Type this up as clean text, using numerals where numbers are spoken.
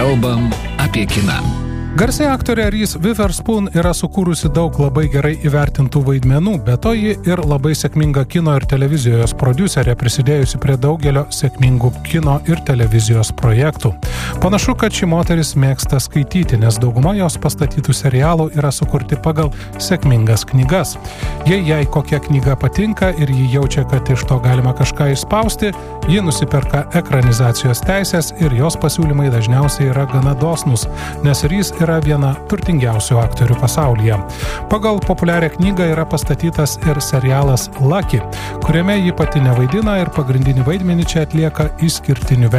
Kalbam apie kiną. Garsiai aktorė Reese Witherspoon yra sukūrusi daug labai gerai įvertintų vaidmenų, bet to ji ir labai sėkminga kino ir televizijos prodiuserė, prisidėjusi prie daugelio sėkmingų kino ir televizijos projektų. Panašu, kad ši moteris mėgsta skaityti, nes dauguma jos pastatytų serialų yra sukurti pagal sėkmingas knygas. Jei jai kokia knyga patinka ir ji jaučia, kad iš to galima kažką išspausti, ji nusiperka ekranizacijos teisės ir jos pasiūlymai dažniausiai yra gana dosnūs, nes Reese yra viena turtingiausių aktorių pasaulyje. Pagal populiarią knygą yra pastatytas ir serialas Lucky, kuriame ji pati nevaidina ir pagrindinį vaidmenį čia atlieka išskirtiniu veidu.